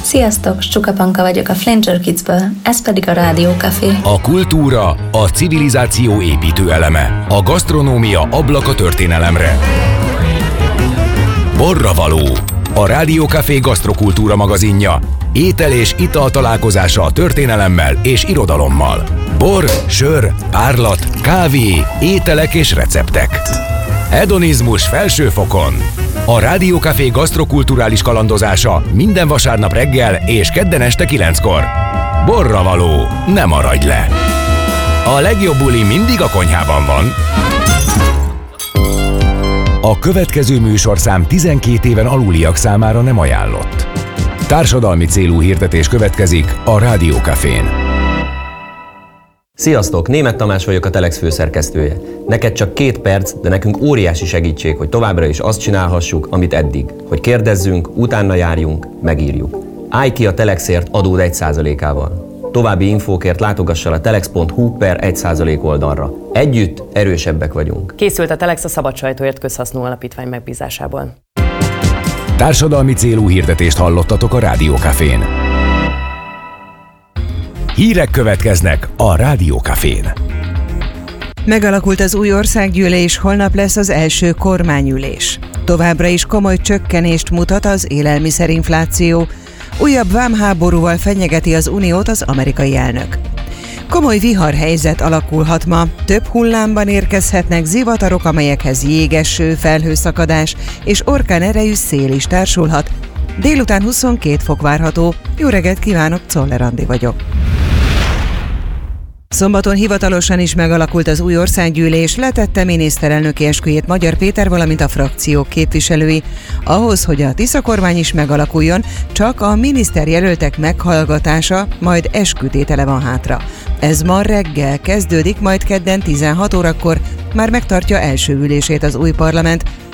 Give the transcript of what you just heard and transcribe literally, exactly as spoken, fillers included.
Sziasztok, Csuka Panka vagyok a Flanger Kidsből, ez pedig a Rádió Café. A kultúra, a civilizáció építő eleme, a gasztronómia ablaka történelemre. Borravaló, a Rádió Café gasztrokultúra magazinja, étel és ital találkozása a történelemmel és irodalommal. Bor, sör, árlat, kávé, ételek és receptek. Hedonizmus felső fokon. A Rádió Café gasztrokulturális kalandozása minden vasárnap reggel és kedden este kilenckor. Borravaló, ne maradj le! A legjobb buli mindig a konyhában van. A következő műsorszám tizenkét éven aluliak számára nem ajánlott. Társadalmi célú hirdetés következik a Rádió Cafén. Sziasztok! Németh Tamás vagyok, a Telex főszerkesztője. Neked csak két perc, de nekünk óriási segítség, hogy továbbra is azt csinálhassuk, amit eddig. Hogy kérdezzünk, utána járjunk, megírjuk. Állj ki a Telexért adód egy százalékával. További infókért látogass el a telex pont hu per egy százalék oldalra. Együtt erősebbek vagyunk. Készült a Telex a Szabad Sajtóért Közhasznú Alapítvány megbízásából. Társadalmi célú hirdetést hallottatok a Rádió Cafén. Hírek következnek a Rádió Cafén. Megalakult az új országgyűlés, holnap lesz az első kormányülés. Továbbra is komoly csökkenést mutat az élelmiszerinfláció. Újabb vámháborúval fenyegeti az uniót az amerikai elnök. Komoly viharhelyzet alakulhat ma, több hullámban érkezhetnek zivatarok, amelyekhez jégeső, felhőszakadás és orkán erejű szél is társulhat. Délután huszonkét fok várható. Jó reggelt kívánok, Czoller Andi vagyok. Szombaton hivatalosan is megalakult az új országgyűlés, letette miniszterelnöki esküjét Magyar Péter, valamint a frakciók képviselői. Ahhoz, hogy a Tisza kormány is megalakuljon, csak a miniszterjelöltek meghallgatása, majd eskütétele van hátra. Ez ma reggel kezdődik, majd kedden tizenhat órakor már megtartja első ülését az új parlament,